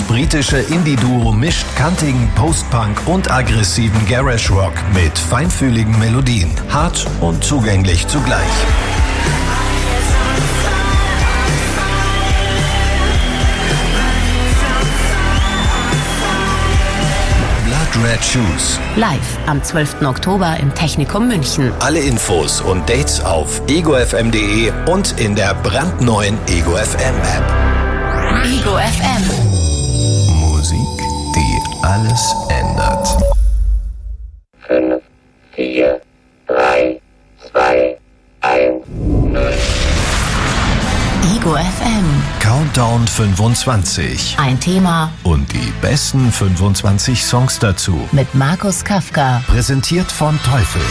britische Indie-Duo mischt kantigen Post-Punk und aggressiven Garage-Rock mit feinfühligen Melodien. Hart und zugänglich zugleich. Blood Red Shoes. Live am 12. Oktober im Technikum München. Alle Infos und Dates auf egofm.de und in der brandneuen Ego FM App. Ego FM. Musik, die alles ändert. 5, 4, 3, 2, 1, 0. Ego FM. Countdown 25. Ein Thema Und die besten 25 Songs dazu. mit Markus Kafka. Präsentiert von Teufel.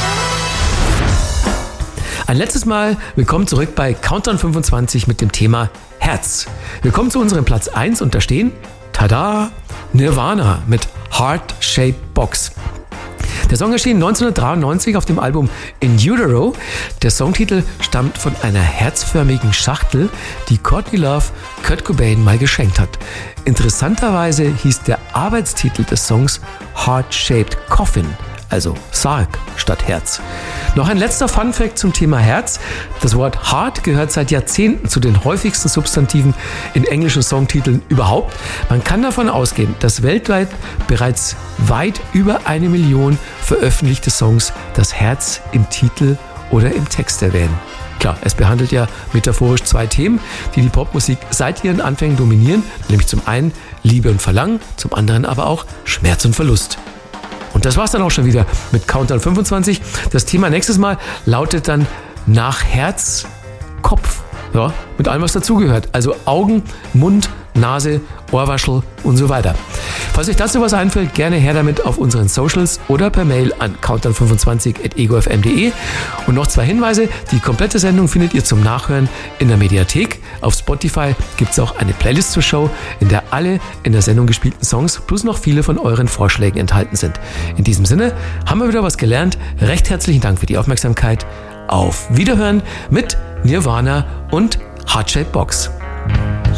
Ein letztes Mal willkommen zurück bei Countdown 25 mit dem Thema Herz. Willkommen zu unserem Platz 1 und da stehen, tada, Nirvana mit Heart Shaped Box. Der Song erschien 1993 auf dem Album In Utero. Der Songtitel stammt von einer herzförmigen Schachtel, die Courtney Love Kurt Cobain mal geschenkt hat. Interessanterweise hieß der Arbeitstitel des Songs Heart Shaped Coffin, also Sarg statt Herz. Noch ein letzter Funfact zum Thema Herz. Das Wort Heart gehört seit Jahrzehnten zu den häufigsten Substantiven in englischen Songtiteln überhaupt. Man kann davon ausgehen, dass weltweit bereits weit über 1 Million veröffentlichte Songs das Herz im Titel oder im Text erwähnen. Klar, es behandelt ja metaphorisch 2 Themen, die die Popmusik seit ihren Anfängen dominieren, nämlich zum einen Liebe und Verlangen, zum anderen aber auch Schmerz und Verlust. Und das war's dann auch schon wieder mit Countdown 25. Das Thema nächstes Mal lautet dann nach Herz, Kopf. Ja, mit allem, was dazugehört. Also Augen, Mund, Nase, Ohrwaschel und so weiter. Falls euch dazu was einfällt, gerne her damit auf unseren Socials oder per Mail an countdown25@egofm.de. Und noch 2 Hinweise. Die komplette Sendung findet ihr zum Nachhören in der Mediathek. Auf Spotify gibt es auch eine Playlist zur Show, in der alle in der Sendung gespielten Songs plus noch viele von euren Vorschlägen enthalten sind. In diesem Sinne haben wir wieder was gelernt. Recht herzlichen Dank für die Aufmerksamkeit. Auf Wiederhören mit Nirvana und Heart Shaped Box.